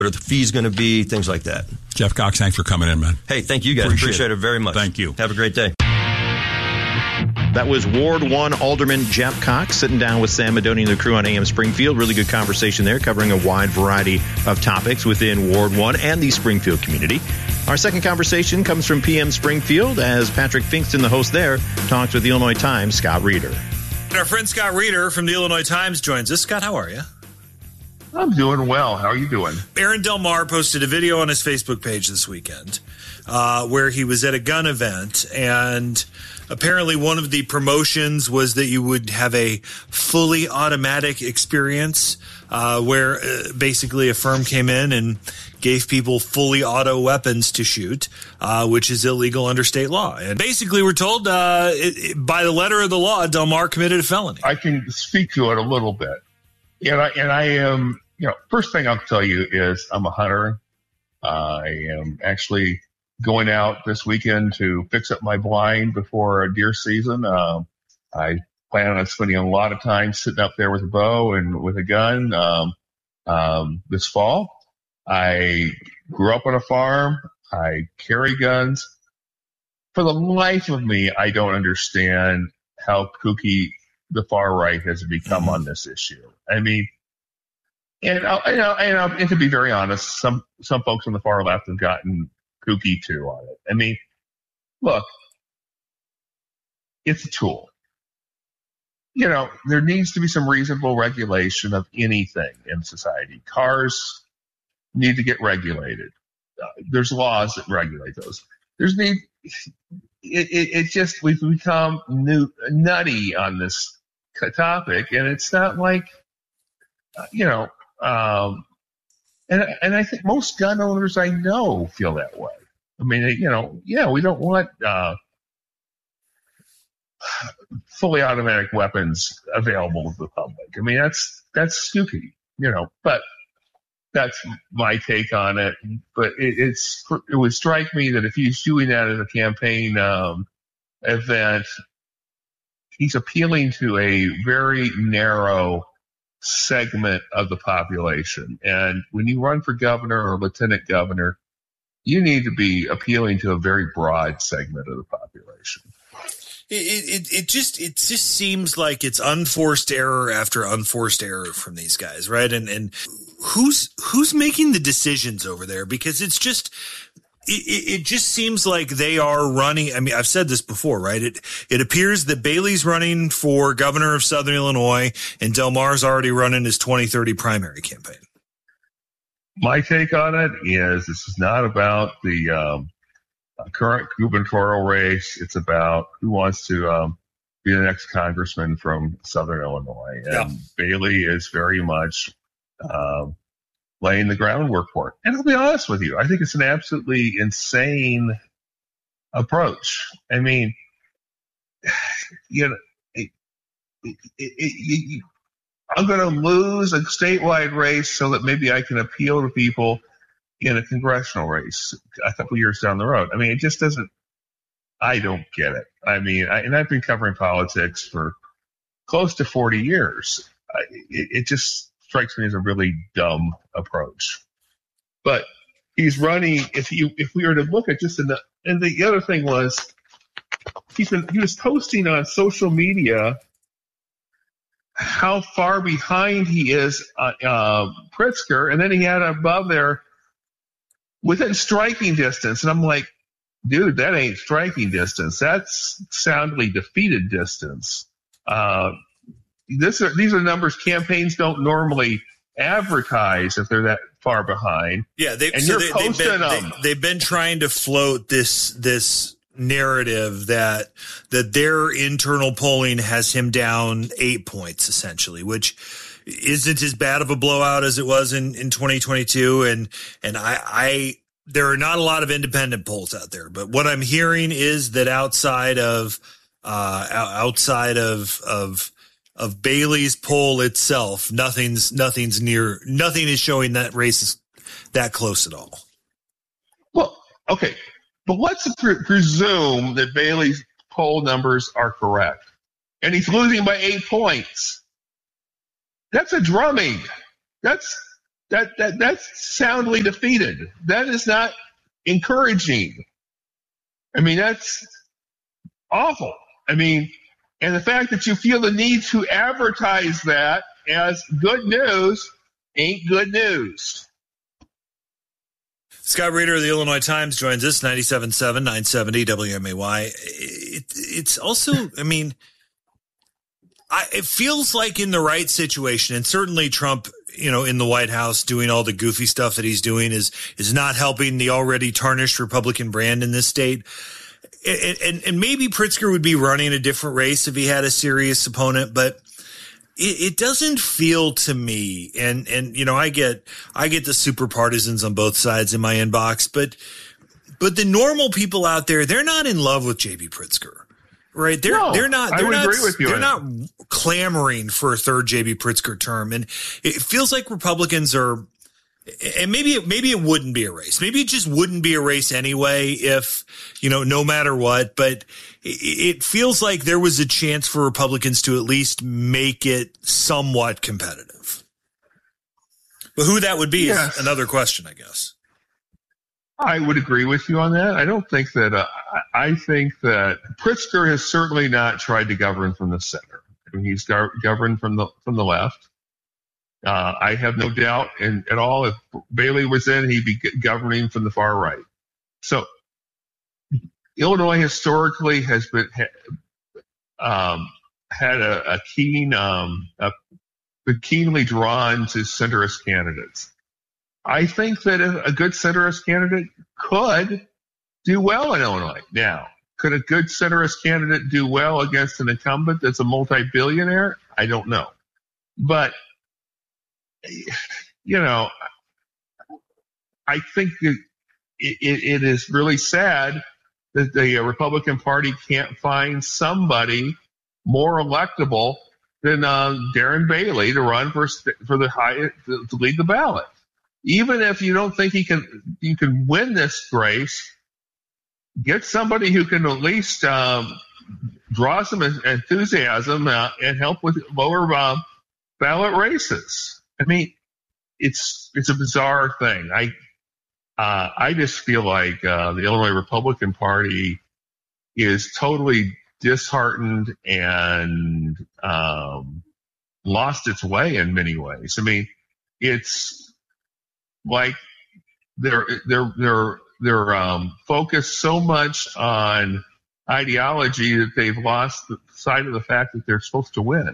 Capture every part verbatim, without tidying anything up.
What are the fees going to be? Things like that. Jeff Cox, thanks for coming in, man. Hey, thank you guys. Appreciate, Appreciate it. it very much. Thank you. Have a great day. That was Ward one Alderman Jeff Cox sitting down with Sam Madoni and the crew on A M Springfield. Really good conversation there, covering a wide variety of topics within Ward one and the Springfield community. Our second conversation comes from P M Springfield as Patrick Finkston, the host there, talks with the Illinois Times' Scott Reeder. And our friend Scott Reeder from the Illinois Times joins us. Scott, how are you? I'm doing well. How are you doing? Aaron Del Mar posted a video on his Facebook page this weekend uh, where he was at a gun event, and apparently one of the promotions was that you would have a fully automatic experience uh, where uh, basically a firm came in and gave people fully auto weapons to shoot, uh, which is illegal under state law. And basically we're told uh, it, it, by the letter of the law, Del Mar committed a felony. I can speak to it a little bit. And I, and I am, you know, first thing I'll tell you is I'm a hunter. Uh, I am actually going out this weekend to fix up my blind before a deer season. Um, I plan on spending a lot of time sitting up there with a bow and with a gun um, um, this fall. I grew up on a farm. I carry guns. For the life of me, I don't understand how kooky the far right has become on this issue. I mean, and uh, you know, and, uh, and to be very honest, some some folks on the far left have gotten kooky too on it. I mean, look, it's a tool. You know, there needs to be some reasonable regulation of anything in society. Cars need to get regulated. Uh, there's laws that regulate those. There's need. It, it, it just we've become new, nutty on this topic, and it's not like, uh, you know, um, and and I think most gun owners I know feel that way. I mean, you know, yeah, we don't want uh, fully automatic weapons available to the public. I mean, that's that's spooky, you know, but that's my take on it. But it, it's it would strike me that if he's doing that as a campaign um, event, he's appealing to a very narrow segment of the population. And when you run for governor or lieutenant governor, you need to be appealing to a very broad segment of the population. It, it, it just it just seems like it's unforced error after unforced error from these guys, right? And and who's who's making the decisions over there? Because it's just It, it just seems like they are running. I mean, I've said this before, right? It it appears that Bailey's running for governor of Southern Illinois, and Del Mar's already running his twenty thirty primary campaign. My take on it is this is not about the um, current gubernatorial race. It's about who wants to um, be the next congressman from Southern Illinois. And yeah. Bailey is very much um, laying the groundwork for it. And I'll be honest with you, I think it's an absolutely insane approach. I mean, you know, it, it, it, it, I'm going to lose a statewide race so that maybe I can appeal to people in a congressional race a couple years down the road. I mean, it just doesn't, I don't get it. I mean, I, and I've been covering politics for close to forty years. I, it, it just strikes me as a really dumb approach. But he's running, if you, if we were to look at just, the, and the other thing was, he's been, he was posting on social media how far behind he is uh, uh, Pritzker, and then he had above there within striking distance, and I'm like, dude, that ain't striking distance. That's soundly defeated distance. Uh, this are, these are numbers campaigns don't normally advertise if they're that far behind. Yeah, they, and so you're they, posting they've, been, them. they, they've been trying to float this this. narrative that that their internal polling has him down eight points essentially, which isn't as bad of a blowout as it was in, in twenty twenty-two. And and I, I there are not a lot of independent polls out there, but what I'm hearing is that outside of uh, outside of of of Bailey's poll itself, nothing's nothing's near nothing is showing that race is that close at all. Well, okay. But let's pre- presume that Bailey's poll numbers are correct, and he's losing by eight points. That's a drumming. That's that, that that's soundly defeated. That is not encouraging. I mean, that's awful. I mean, and the fact that you feel the need to advertise that as good news ain't good news. Scott Reeder of the Illinois Times joins us, ninety-seven point seven, nine seventy W M A Y. It, it's also, I mean, I, it feels like in the right situation, and certainly Trump, you know, in the White House doing all the goofy stuff that he's doing is is not helping the already tarnished Republican brand in this state. And, and, and maybe Pritzker would be running a different race if he had a serious opponent, but it, it doesn't feel to me, and, and, you know, I get, I get the super partisans on both sides in my inbox, but, but the normal people out there, they're not in love with J B Pritzker, right? They're, no, they're not, they're I would not, agree with you they're not clamoring for a third J B Pritzker term. And it feels like Republicans are, and maybe, maybe it wouldn't be a race. Maybe it just wouldn't be a race anyway if, you know, no matter what, but it feels like there was a chance for Republicans to at least make it somewhat competitive. But who that would be yes. is another question, I guess. I would agree with you on that. I don't think that, uh, I think that Pritzker has certainly not tried to govern from the center. I mean, he's go- governed from the, from the left. Uh, I have no doubt in, at all if Bailey was in, he'd be governing from the far right. So Illinois historically has been um, had a, a keen, um, a, been keenly drawn to centrist candidates. I think that a good centrist candidate could do well in Illinois. Now, could a good centrist candidate do well against an incumbent that's a multi-billionaire? I don't know, but you know, I think that it, it, it is really sad that the Republican Party can't find somebody more electable than uh, Darren Bailey to run for for the high to, to lead the ballot. Even if you don't think he can, you can win this race. Get somebody who can at least um, draw some enthusiasm uh, and help with lower uh, ballot races. I mean, it's it's a bizarre thing. I uh, I just feel like uh, the Illinois Republican Party is totally disheartened and um, lost its way in many ways. I mean, it's like they're they're they're they're um, focused so much on ideology that they've lost the sight of the fact that they're supposed to win.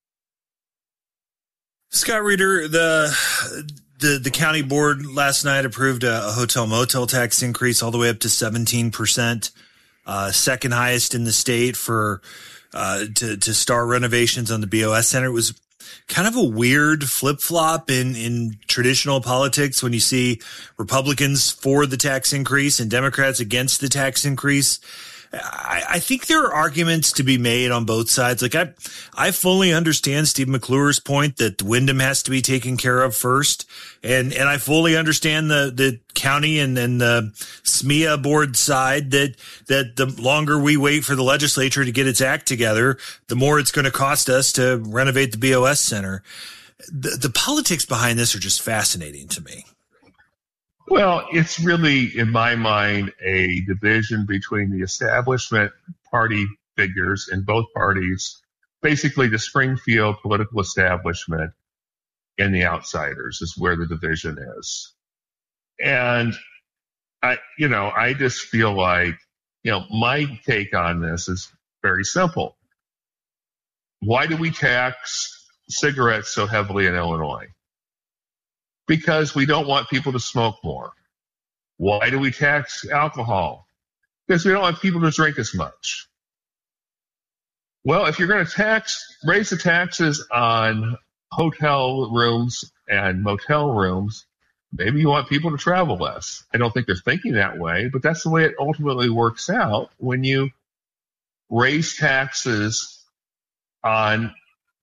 Scott Reeder, the the the county board last night approved a, a hotel motel tax increase all the way up to seventeen percent, uh, second highest in the state for uh, to to start renovations on the B O S Center. It was kind of a weird flip flop in in traditional politics when you see Republicans for the tax increase and Democrats against the tax increase. I, I think there are arguments to be made on both sides. Like I, I fully understand Steve McClure's point that Wyndham has to be taken care of first. And, and I fully understand the, the county and, and the S M E A board side that, that the longer we wait for the legislature to get its act together, the more it's going to cost us to renovate the B O S Center. The, the politics behind this are just fascinating to me. Well, it's really, in my mind, a division between the establishment party figures in both parties, basically the Springfield political establishment, and the outsiders is where the division is. And I, you know, I just feel like, you know, my take on this is very simple. Why do we tax cigarettes so heavily in Illinois? Because we don't want people to smoke more. Why do we tax alcohol? Because we don't want people to drink as much. Well, if you're going to tax, raise the taxes on hotel rooms and motel rooms, maybe you want people to travel less. I don't think they're thinking that way, but that's the way it ultimately works out when you raise taxes on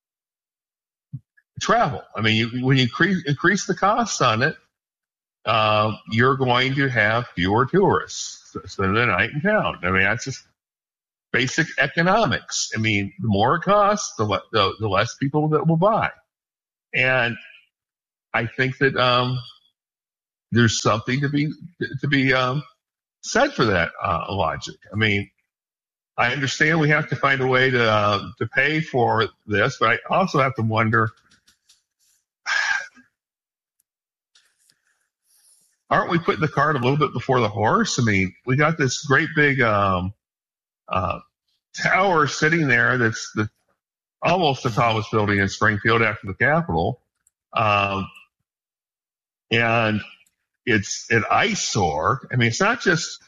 travel. I mean, you, when you increase, increase the costs on it, uh, you're going to have fewer tourists spending the night in town. I mean, that's just basic economics. I mean, the more it costs, the, le- the, the less people that will buy. And I think that um, there's something to be to be um, said for that uh, logic. I mean, I understand we have to find a way to uh, to pay for this, but I also have to wonder, aren't we putting the cart a little bit before the horse? I mean, we got this great big um, uh, tower sitting there that's the almost the tallest building in Springfield after the Capitol, um, and it's an eyesore. I mean, it's not just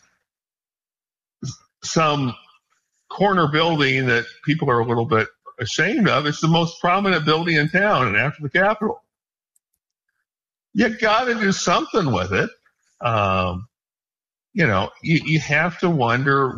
some corner building that people are a little bit ashamed of. It's the most prominent building in town, and after the Capitol, you got to do something with it. Um, you know, you, you have to wonder.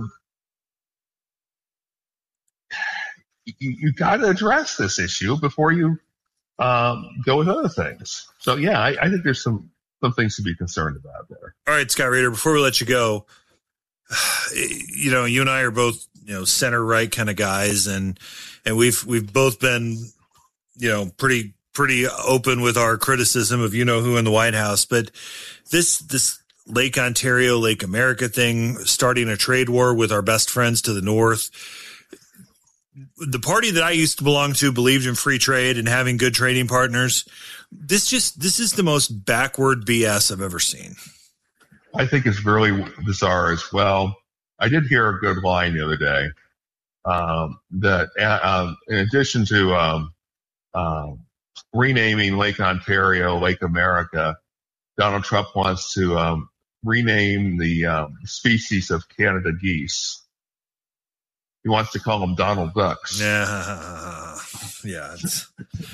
You, you got to address this issue before you um, go with other things. So, yeah, I, I think there's some, some things to be concerned about there. All right, Scott Reeder, before we let you go, you know, you and I are both, you know, center right kind of guys, and and we've we've both been, you know, pretty pretty open with our criticism of you know who in the White House. But this this Lake Ontario, Lake America thing, starting a trade war with our best friends to the north. The party that I used to belong to believed in free trade and having good trading partners. This just this is the most backward B S I've ever seen. I think it's really bizarre as well. I did hear a good line the other day um, that uh, um, in addition to um, uh, renaming Lake Ontario, Lake America, Donald Trump wants to um, rename the um, species of Canada geese. He wants to call them Donald Ducks. Yeah, yeah. It's,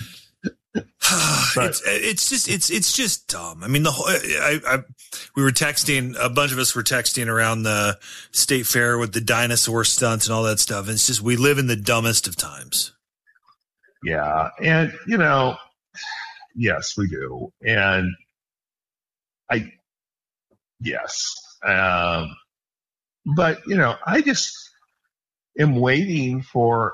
it's, it's just it's it's just dumb. I mean, the whole. I, I we were texting. A bunch of us were texting around the state fair with the dinosaur stunts and all that stuff. And it's just we live in the dumbest of times. Yeah, and you know, yes, we do, and I, yes, um, but you know, I just. am waiting for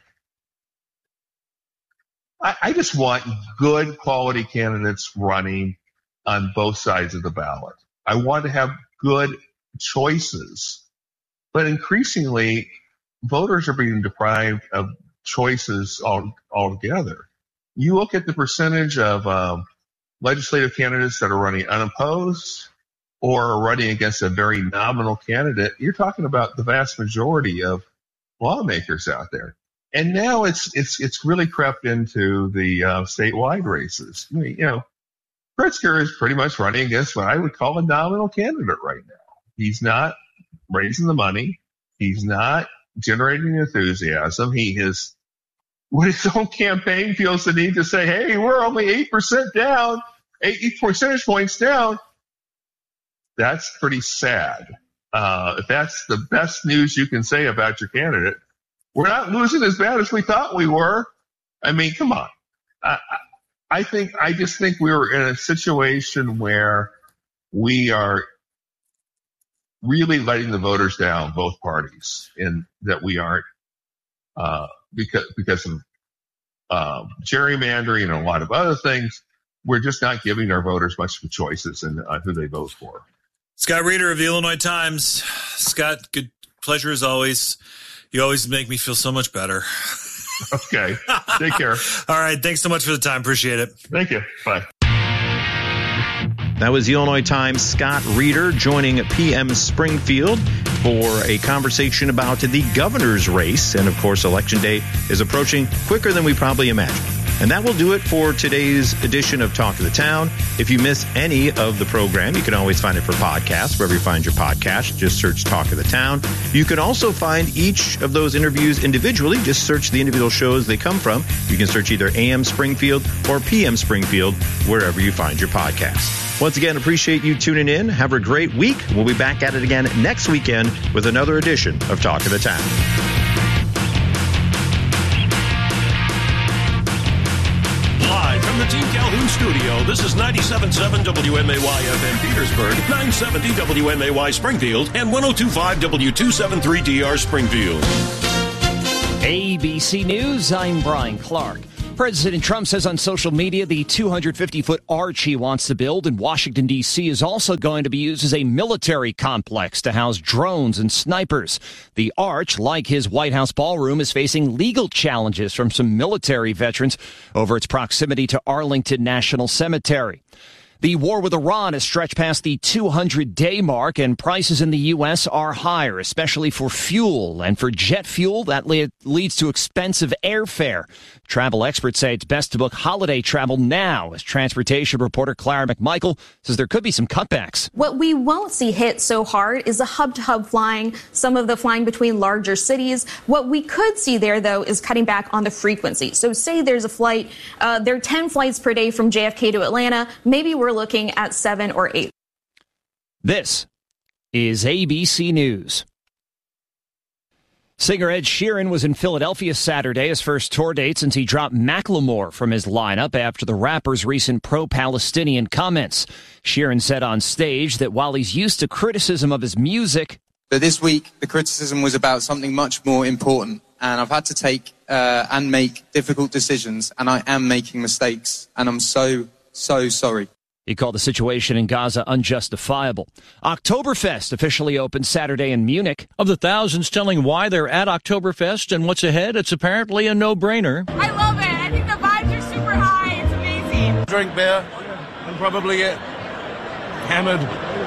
I, I just want good quality candidates running on both sides of the ballot. I want to have good choices, but increasingly voters are being deprived of choices all, altogether. You look at the percentage of um, legislative candidates that are running unopposed or are running against a very nominal candidate, you're talking about the vast majority of lawmakers out there. And now it's it's it's really crept into the uh, statewide races. I mean, you know, Pritzker is pretty much running against what I would call a nominal candidate right now. He's not raising the money. He's not generating enthusiasm. He is, with his own campaign, feels the need to say, hey, we're only eight percent down, eight percentage points down. That's pretty sad. Uh, if that's the best news you can say about your candidate, we're not losing as bad as we thought we were. I mean, come on. I, I think, I just think we were in a situation where we are really letting the voters down, both parties, in that we aren't, uh, because, because of, um, gerrymandering and a lot of other things. We're just not giving our voters much of choices in uh, who they vote for. Scott Reeder of the Illinois Times. Scott, good pleasure as always. You always make me feel so much better. Okay. Take care. All right. Thanks so much for the time. Appreciate it. Thank you. Bye. That was the Illinois Times' Scott Reeder joining P M Springfield for a conversation about the governor's race. And, of course, Election Day is approaching quicker than we probably imagined. And that will do it for today's edition of Talk of the Town. If you miss any of the program, you can always find it for podcasts, wherever you find your podcast. Just search Talk of the Town. You can also find each of those interviews individually. Just search the individual shows they come from. You can search either A M Springfield or P M Springfield, wherever you find your podcast. Once again, appreciate you tuning in. Have a great week. We'll be back at it again next weekend with another edition of Talk of the Town. From the Team Calhoun studio, this is ninety-seven point seven W M A Y F M Petersburg, nine seventy W M A Y Springfield, and one oh two point five W two seventy-three D R Springfield. A B C News, I'm Brian Clark. President Trump says on social media the two hundred fifty foot arch he wants to build in Washington, D C is also going to be used as a military complex to house drones and snipers. The arch, like his White House ballroom, is facing legal challenges from some military veterans over its proximity to Arlington National Cemetery. The war with Iran has stretched past the two hundred day mark, and prices in the U S are higher, especially for fuel. And for jet fuel, that leads to expensive airfare. Travel experts say it's best to book holiday travel now, as transportation reporter Clara McMichael says there could be some cutbacks. What we won't see hit so hard is the hub-to-hub flying, some of the flying between larger cities. What we could see there, though, is cutting back on the frequency. So say there's a flight, uh, there are ten flights per day from J F K to Atlanta. Maybe we're looking at seven or eight. This is A B C News. Singer Ed Sheeran was in Philadelphia Saturday, his first tour date since he dropped Macklemore from his lineup after the rapper's recent pro-Palestinian comments. Sheeran said on stage that while he's used to criticism of his music, but this week the criticism was about something much more important, and I've had to take uh, and make difficult decisions, and I am making mistakes, and I'm so, so sorry. He called the situation in Gaza unjustifiable. Oktoberfest officially opened Saturday in Munich. Of the thousands telling why they're at Oktoberfest and what's ahead, it's apparently a no-brainer. I love it. I think the vibes are super high. It's amazing. Drink beer and probably get hammered.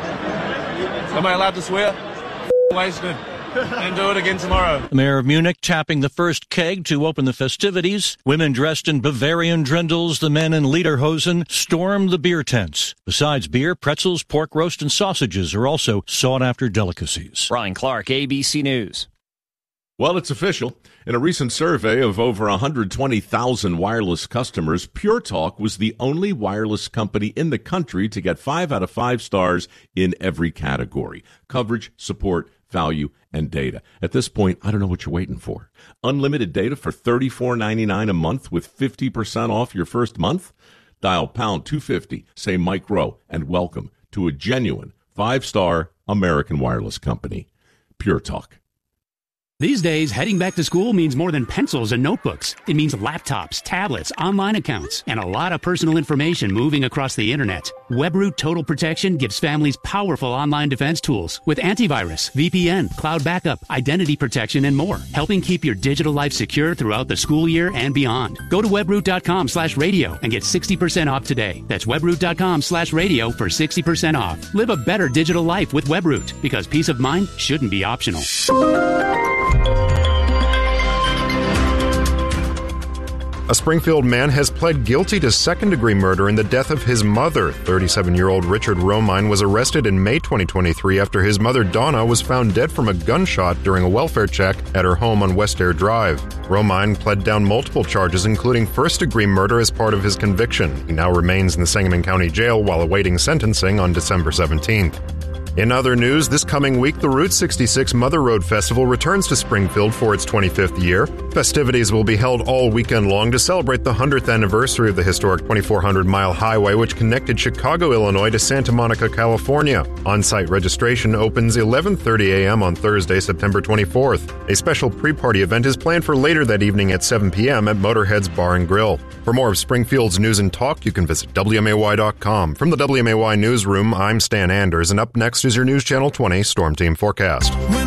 Am I allowed to swear? Wasted. And do it again tomorrow. The mayor of Munich tapping the first keg to open the festivities. Women dressed in Bavarian drindles, the men in lederhosen, storm the beer tents. Besides beer, pretzels, pork roast, and sausages are also sought-after delicacies. Brian Clark, A B C News. Well, it's official. In a recent survey of over one hundred twenty thousand wireless customers, Pure Talk was the only wireless company in the country to get five out of five stars in every category: coverage, support, value, and data. At this point, I don't know what you're waiting for. Unlimited data for thirty-four ninety-nine a month with fifty percent off your first month? Dial pound two fifty, say Mike Rowe, and welcome to a genuine five-star American wireless company. Pure Talk. These days, heading back to school means more than pencils and notebooks. It means laptops, tablets, online accounts, and a lot of personal information moving across the internet. WebRoot Total Protection gives families powerful online defense tools with antivirus, V P N, cloud backup, identity protection, and more, helping keep your digital life secure throughout the school year and beyond. Go to webroot.com slash radio and get sixty percent off today. That's webroot.com slash radio for sixty percent off. Live a better digital life with WebRoot, because peace of mind shouldn't be optional. A Springfield man has pled guilty to second-degree murder in the death of his mother. thirty-seven-year-old Richard Romine was arrested in May twenty twenty-three after his mother, Donna, was found dead from a gunshot during a welfare check at her home on West Air Drive. Romine pled down multiple charges, including first-degree murder as part of his conviction. He now remains in the Sangamon County Jail while awaiting sentencing on December seventeenth. In other news, this coming week, the Route sixty-six Mother Road Festival returns to Springfield for its twenty-fifth year. Festivities will be held all weekend long to celebrate the one hundredth anniversary of the historic twenty-four hundred mile highway, which connected Chicago, Illinois to Santa Monica, California. On-site registration opens eleven thirty a.m. on Thursday, September twenty-fourth. A special pre-party event is planned for later that evening at seven p.m. at Motorhead's Bar and Grill. For more of Springfield's news and talk, you can visit W M A Y dot com. From the W M A Y Newsroom, I'm Stan Anders, and up next is your News Channel twenty Storm Team Forecast.